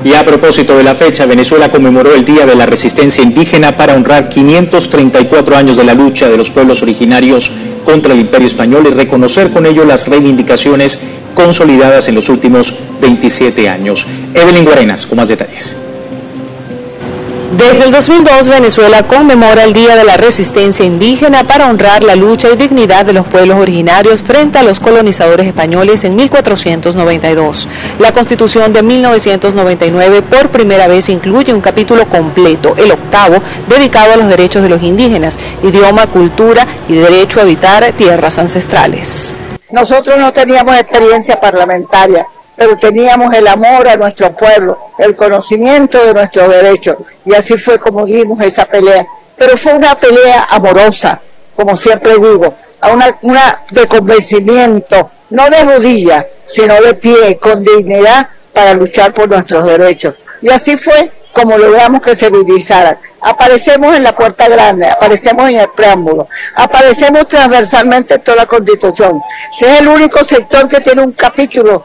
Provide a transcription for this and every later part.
Y a propósito de la fecha, Venezuela conmemoró el Día de la Resistencia Indígena para honrar 534 años de la lucha de los pueblos originarios contra el Imperio Español y reconocer con ello las reivindicaciones consolidadas en los últimos 27 años. Evelyn Guarenas, con más detalles. Desde el 2002, Venezuela conmemora el Día de la Resistencia Indígena para honrar la lucha y dignidad de los pueblos originarios frente a los colonizadores españoles en 1492. La Constitución de 1999 por primera vez incluye un capítulo completo, el 8º, dedicado a los derechos de los indígenas, idioma, cultura y derecho a habitar tierras ancestrales. Nosotros no teníamos experiencia parlamentaria, pero teníamos el amor a nuestro pueblo, el conocimiento de nuestros derechos, y así fue como dimos esa pelea. Pero fue una pelea amorosa, como siempre digo, una de convencimiento, no de rodillas, sino de pie, con dignidad, para luchar por nuestros derechos. Y así fue como logramos que se civilizaran. Aparecemos en la Puerta Grande, aparecemos en el preámbulo, aparecemos transversalmente en toda la Constitución. Es el único sector que tiene un capítulo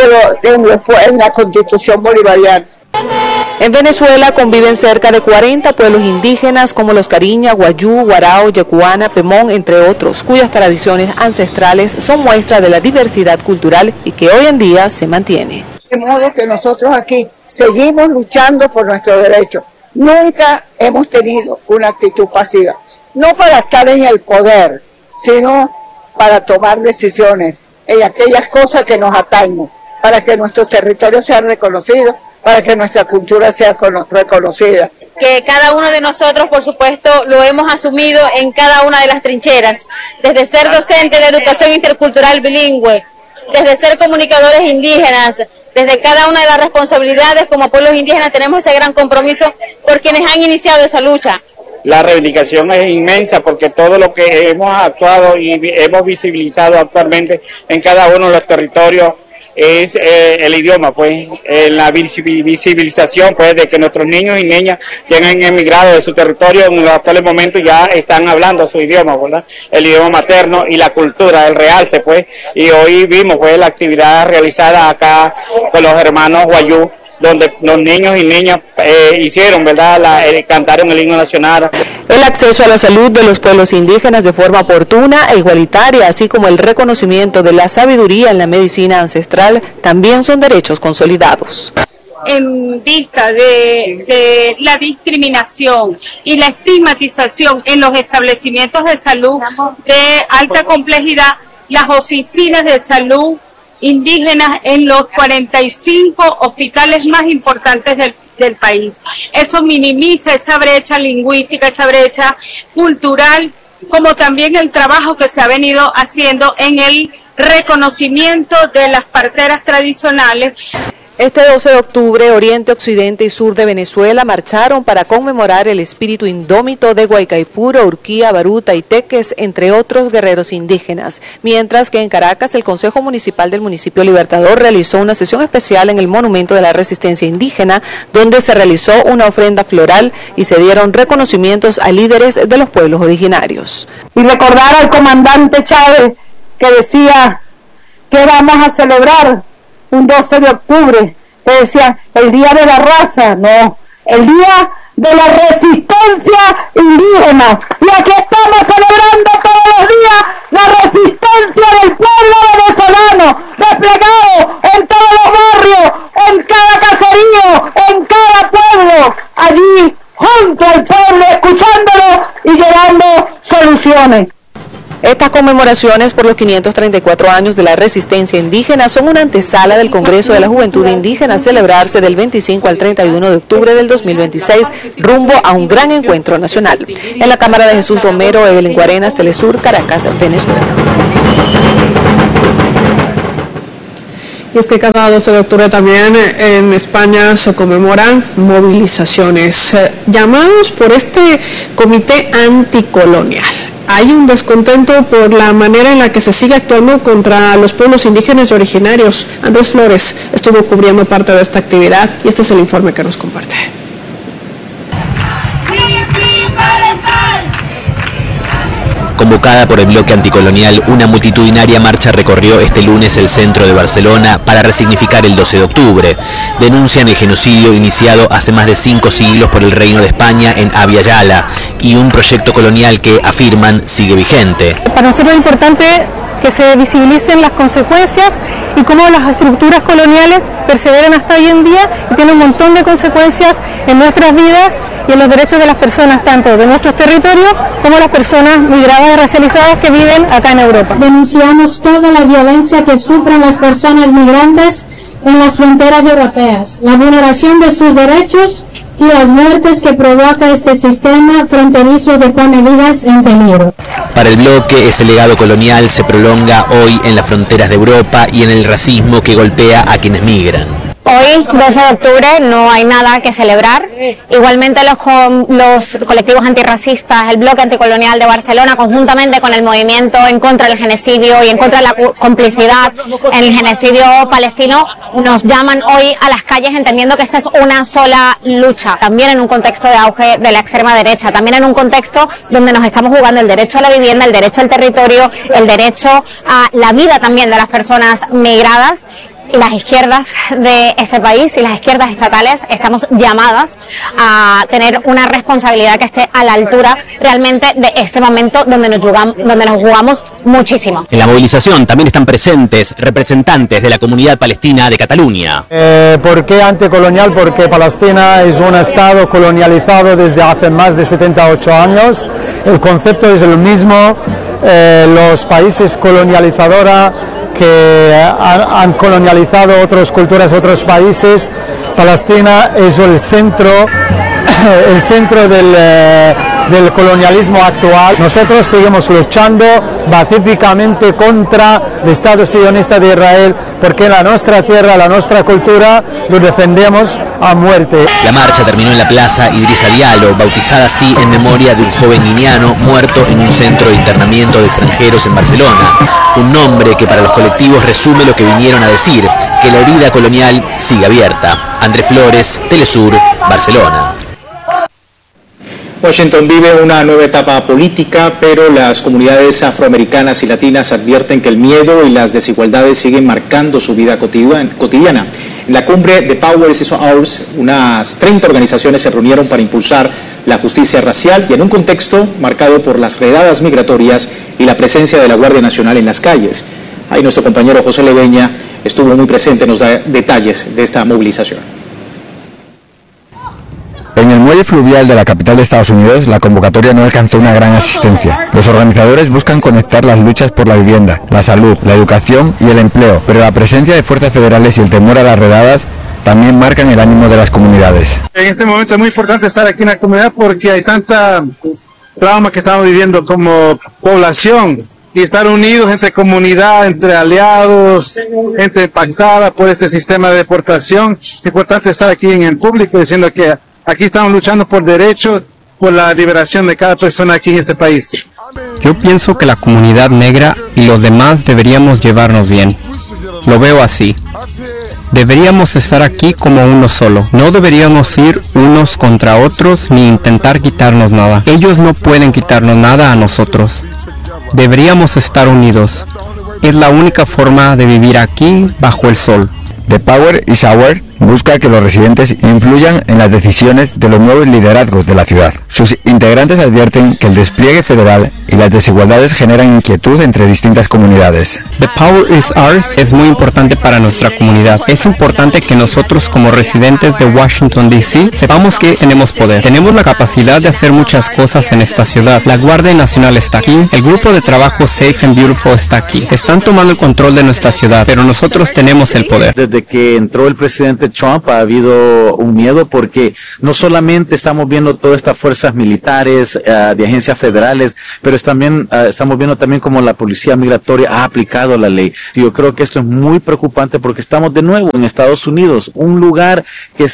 en la Constitución bolivariana. En Venezuela conviven cerca de 40 pueblos indígenas como los Cariña, Guayú, Guarao, Yacuana, Pemón, entre otros, cuyas tradiciones ancestrales son muestra de la diversidad cultural y que hoy en día se mantiene. De modo que nosotros aquí seguimos luchando por nuestros derechos. Nunca hemos tenido una actitud pasiva, no para estar en el poder, sino para tomar decisiones en aquellas cosas que nos atañen, para que nuestros territorios sean reconocidos, para que nuestra cultura sea reconocida. Que cada uno de nosotros, por supuesto, lo hemos asumido en cada una de las trincheras, desde ser docente de educación intercultural bilingüe, desde ser comunicadores indígenas, desde cada una de las responsabilidades como pueblos indígenas tenemos ese gran compromiso por quienes han iniciado esa lucha. La reivindicación es inmensa porque todo lo que hemos actuado y hemos visibilizado actualmente en cada uno de los territorios es el idioma, pues, la visibilización, pues, de que nuestros niños y niñas que han emigrado de su territorio en los actuales momentos ya están hablando su idioma, ¿verdad? El idioma materno y la cultura, el realce, pues, y hoy vimos, pues, la actividad realizada acá con los hermanos Guayú, donde los niños y niñas hicieron, ¿verdad?, cantaron el himno nacional. El acceso a la salud de los pueblos indígenas de forma oportuna e igualitaria, así como el reconocimiento de la sabiduría en la medicina ancestral, también son derechos consolidados. En vista de la discriminación y la estigmatización en los establecimientos de salud de alta complejidad, las oficinas de salud indígenas en los 45 hospitales más importantes del país. Eso minimiza esa brecha lingüística, esa brecha cultural, como también el trabajo que se ha venido haciendo en el reconocimiento de las parteras tradicionales. Este 12 de octubre, Oriente, Occidente y Sur de Venezuela marcharon para conmemorar el espíritu indómito de Guaycaipuro, Urquía, Baruta y Teques, entre otros guerreros indígenas, mientras que en Caracas el Consejo Municipal del Municipio Libertador realizó una sesión especial en el Monumento de la Resistencia Indígena, donde se realizó una ofrenda floral y se dieron reconocimientos a líderes de los pueblos originarios. Y recordar al comandante Chávez que decía que vamos a celebrar un 12 de octubre, que decían el día de la raza, no, el día de la resistencia indígena. Y aquí estamos celebrando todos los días la resistencia del pueblo venezolano, desplegado en todos los barrios, en cada caserío, en cada pueblo, allí junto al pueblo, escuchándolo y llevando soluciones. Estas conmemoraciones por los 534 años de la resistencia indígena son una antesala del Congreso de la Juventud Indígena a celebrarse del 25 al 31 de octubre del 2026, rumbo a un gran encuentro nacional. En la Cámara de Jesús Romero, Evelyn Guarenas, Telesur, Caracas, Venezuela. Y es que cada 12 de octubre también en España se conmemoran movilizaciones llamados por este comité anticolonial. Hay un descontento por la manera en la que se sigue actuando contra los pueblos indígenas y originarios. Andrés Flores estuvo cubriendo parte de esta actividad y este es el informe que nos comparte. Convocada por el bloque anticolonial, una multitudinaria marcha recorrió este lunes el centro de Barcelona para resignificar el 12 de octubre. Denuncian el genocidio iniciado hace más de 5 siglos por el Reino de España en Abya Yala y un proyecto colonial que, afirman, sigue vigente. Para nosotros es importante que se visibilicen las consecuencias y cómo las estructuras coloniales perseveran hasta hoy en día y tienen un montón de consecuencias en nuestras vidas y en los derechos de las personas, tanto de nuestros territorios como las personas migradas y racializadas que viven acá en Europa. Denunciamos toda la violencia que sufren las personas migrantes en las fronteras europeas, la vulneración de sus derechos y las muertes que provoca este sistema fronterizo que pone vidas en peligro. Para el bloque, ese legado colonial se prolonga hoy en las fronteras de Europa y en el racismo que golpea a quienes migran. Hoy, 12 de octubre, no hay nada que celebrar. Igualmente los colectivos antirracistas, el bloque anticolonial de Barcelona, conjuntamente con el movimiento en contra del genocidio y en contra de la complicidad en el genocidio palestino, nos llaman hoy a las calles entendiendo que esta es una sola lucha, también en un contexto de auge de la extrema derecha, también en un contexto donde nos estamos jugando el derecho a la vivienda, el derecho al territorio, el derecho a la vida también de las personas migradas. Las izquierdas de este país y las izquierdas estatales estamos llamadas a tener una responsabilidad que esté a la altura realmente de este momento donde nos jugamos muchísimo. En la movilización también están presentes representantes de la comunidad palestina de Cataluña. ¿Por qué anticolonial? Porque Palestina es un estado colonializado desde hace más de 78 años. El concepto es el mismo. Los países colonializadores que han colonializado otras culturas, otros países. Palestina es el centro del colonialismo actual. Nosotros seguimos luchando pacíficamente contra el Estado sionista de Israel, porque la nuestra tierra, la nuestra cultura, lo defendemos a muerte. La marcha terminó en la plaza Idrissa Diallo, bautizada así en memoria de un joven guineano muerto en un centro de internamiento de extranjeros en Barcelona. Un nombre que para los colectivos resume lo que vinieron a decir, que la herida colonial sigue abierta. Andrés Flores, Telesur, Barcelona. Washington vive una nueva etapa política, pero las comunidades afroamericanas y latinas advierten que el miedo y las desigualdades siguen marcando su vida cotidiana. En la cumbre de Power is Ours, unas 30 organizaciones se reunieron para impulsar la justicia racial y en un contexto marcado por las redadas migratorias y la presencia de la Guardia Nacional en las calles. Ahí nuestro compañero José Leveña estuvo muy presente, nos da detalles de esta movilización. En el muelle fluvial de la capital de Estados Unidos, la convocatoria no alcanzó una gran asistencia. Los organizadores buscan conectar las luchas por la vivienda, la salud, la educación y el empleo, pero la presencia de fuerzas federales y el temor a las redadas también marcan el ánimo de las comunidades. En este momento es muy importante estar aquí en la comunidad porque hay tanta trauma que estamos viviendo como población y estar unidos entre comunidad, entre aliados, gente impactada por este sistema de deportación. Es importante estar aquí en el público diciendo que aquí estamos luchando por derechos, por la liberación de cada persona aquí en este país. Yo pienso que la comunidad negra y los demás deberíamos llevarnos bien. Lo veo así. Deberíamos estar aquí como uno solo. No deberíamos ir unos contra otros ni intentar quitarnos nada. Ellos no pueden quitarnos nada a nosotros. Deberíamos estar unidos. Es la única forma de vivir aquí bajo el sol. The Power is Ours busca que los residentes influyan en las decisiones de los nuevos liderazgos de la ciudad. Sus integrantes advierten que el despliegue federal y las desigualdades generan inquietud entre distintas comunidades. The Power is Ours es muy importante para nuestra comunidad. Es importante que nosotros como residentes de Washington, D.C. sepamos que tenemos poder. Tenemos la capacidad de hacer muchas cosas en esta ciudad. La Guardia Nacional está aquí. El grupo de trabajo Safe and Beautiful está aquí. Están tomando el control de nuestra ciudad, pero nosotros tenemos el poder. Desde que entró el presidente Trump ha habido un miedo porque no solamente estamos viendo todas estas fuerzas militares de agencias federales, pero también estamos viendo también cómo la policía migratoria ha aplicado la ley. Yo creo que esto es muy preocupante porque estamos de nuevo en Estados Unidos, un lugar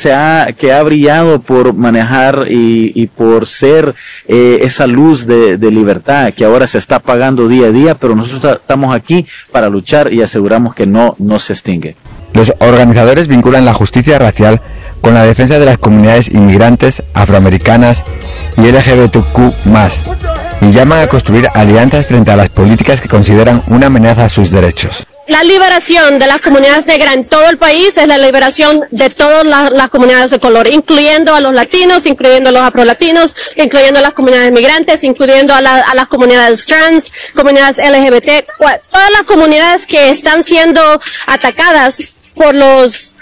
que ha brillado por manejar y por ser esa luz de libertad que ahora se está apagando día a día, pero nosotros estamos aquí para luchar y aseguramos que no se extingue. Los organizadores vinculan la justicia racial con la defensa de las comunidades inmigrantes, afroamericanas y LGBTQ+, y llaman a construir alianzas frente a las políticas que consideran una amenaza a sus derechos. La liberación de las comunidades negras en todo el país es la liberación de todas las comunidades de color, incluyendo a los latinos, incluyendo a los afrolatinos, incluyendo a las comunidades migrantes, incluyendo a las comunidades trans, comunidades LGBT, todas las comunidades que están siendo atacadas por las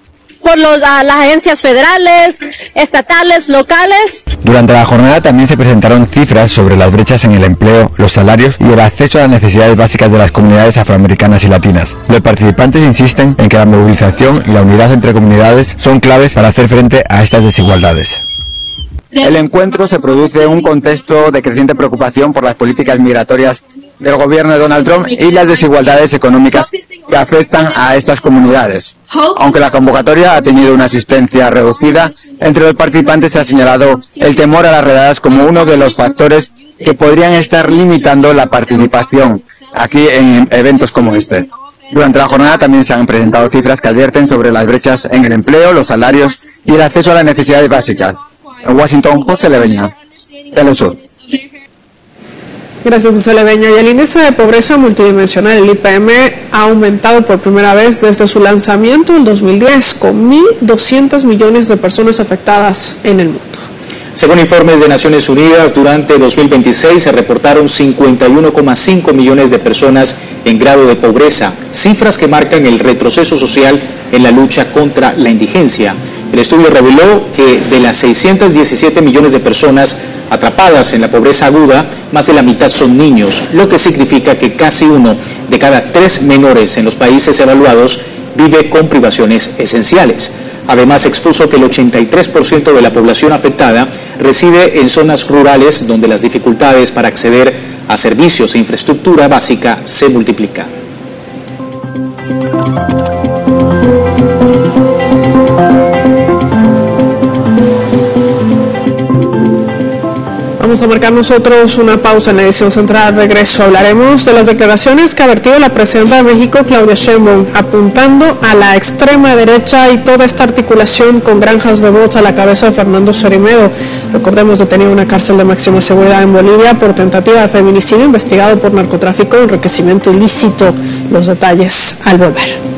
agencias federales, estatales, locales. Durante la jornada también se presentaron cifras sobre las brechas en el empleo, los salarios y el acceso a las necesidades básicas de las comunidades afroamericanas y latinas. Los participantes insisten en que la movilización y la unidad entre comunidades son claves para hacer frente a estas desigualdades. El encuentro se produce en un contexto de creciente preocupación por las políticas migratorias del gobierno de Donald Trump y las desigualdades económicas que afectan a estas comunidades. Aunque la convocatoria ha tenido una asistencia reducida, entre los participantes se ha señalado el temor a las redadas como uno de los factores que podrían estar limitando la participación aquí en eventos como este. Durante la jornada también se han presentado cifras que advierten sobre las brechas en el empleo, los salarios y el acceso a las necesidades básicas. En Washington, José Leveña, Telesur. Gracias, José Leveño. Y el índice de pobreza multidimensional, el IPM, ha aumentado por primera vez desde su lanzamiento en 2010, con 1.200 millones de personas afectadas en el mundo. Según informes de Naciones Unidas, durante 2026 se reportaron 51,5 millones de personas en grado de pobreza, cifras que marcan el retroceso social en la lucha contra la indigencia. El estudio reveló que de las 617 millones de personas atrapadas en la pobreza aguda, más de la mitad son niños, lo que significa que casi 1 de cada 3 menores en los países evaluados vive con privaciones esenciales. Además, expuso que el 83% de la población afectada reside en zonas rurales donde las dificultades para acceder a servicios e infraestructura básica se multiplican. Vamos a marcar nosotros una pausa en la edición central. Regreso, hablaremos de las declaraciones que ha vertido la presidenta de México, Claudia Sheinbaum, apuntando a la extrema derecha y toda esta articulación con granjas de bots a la cabeza de Fernando Cermeño. Recordemos, detenido en una cárcel de máxima seguridad en Bolivia por tentativa de feminicidio, investigado por narcotráfico y enriquecimiento ilícito. Los detalles al volver.